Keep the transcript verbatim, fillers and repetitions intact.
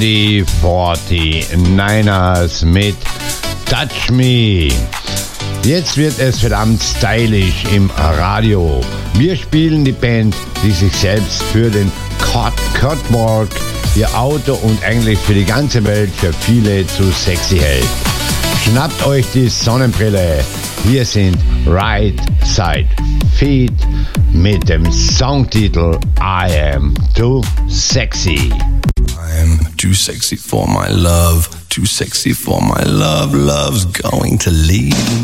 Die forty-niners mit Touch Me. Jetzt wird es verdammt stylisch im Radio. Wir spielen die Band, die sich selbst für den Catwalk, ihr Auto und eigentlich für die ganze Welt für viele zu sexy hält. Schnappt euch die Sonnenbrille. Hier sind Right Side Feet mit dem Songtitel I Am Too Sexy. I'm too sexy for my love, too sexy for my love, love's going to leave.